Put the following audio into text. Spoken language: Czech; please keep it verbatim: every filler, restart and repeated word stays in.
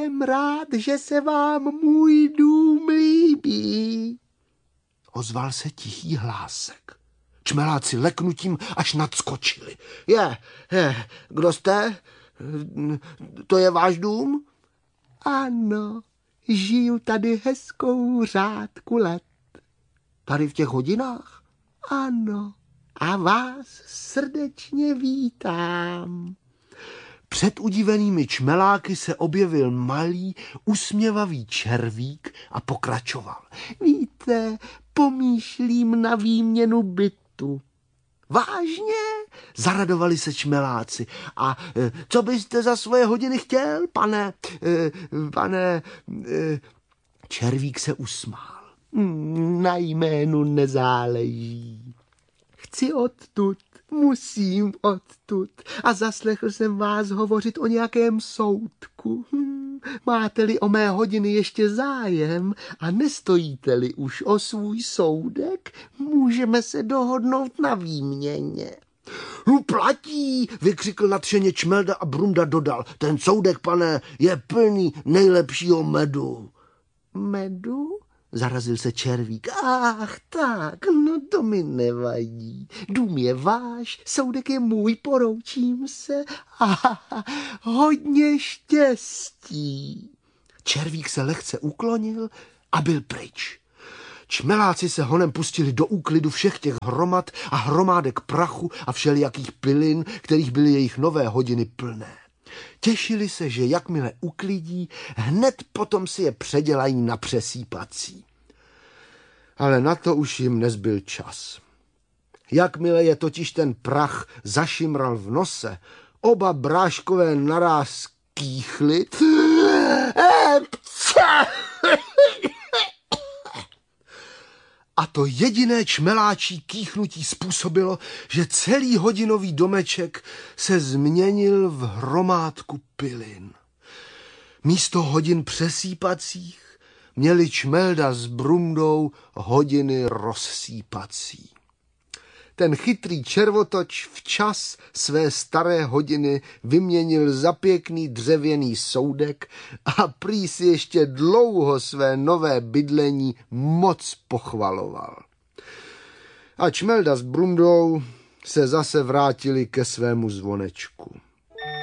Jsem rád, že se vám můj dům líbí. Ozval se tichý hlásek. Čmeláci leknutím až nadskočili. Je, je, kdo jste? To je váš dům? Ano, žiju tady hezkou řádku let. Tady v těch hodinách? Ano, a vás srdečně vítám. Před udivenými čmeláky se objevil malý, usměvavý červík a pokračoval. Víte, pomýšlím na výměnu bytu. Vážně? Zaradovali se čmeláci. A e, co byste za svoje hodiny chtěl, pane, e, pane... E, červík se usmál. Na jménu nezáleží. Chci odtud, musím odtud. A zaslechl jsem vás hovořit o nějakém soudku. Hm, máte-li o mé hodiny ještě zájem a nestojíte-li už o svůj soudek, můžeme se dohodnout na výměně. No platí, vykřikl nadšeně Čmelda a Brunda dodal. Ten soudek, pane, je plný nejlepšího medu. Medu? Zarazil se červík. Ach tak, no to mi nevadí. Dům je váš, soudek je můj, poroučím se. Aha, hodně štěstí. Červík se lehce uklonil a byl pryč. Čmeláci se honem pustili do úklidu všech těch hromad a hromádek prachu a všelijakých pilin, kterých byly jejich nové hodiny plné. Těšili se, že jakmile uklidí, hned potom si je předělají na přesýpací. Ale na to už jim nezbyl čas. Jakmile je totiž ten prach zašimral v nose, oba bráškové naráz kýchli. A to jediné čmeláčí kýchnutí způsobilo, že celý hodinový domeček se změnil v hromádku pilin. Místo hodin přesýpacích měli Čmelda s Brundou hodiny rozsýpací. Ten chytrý červotoč včas své staré hodiny vyměnil za pěkný dřevěný soudek a prý si ještě dlouho své nové bydlení moc pochvaloval. A Čmelda s Brundou se zase vrátili ke svému zvonečku.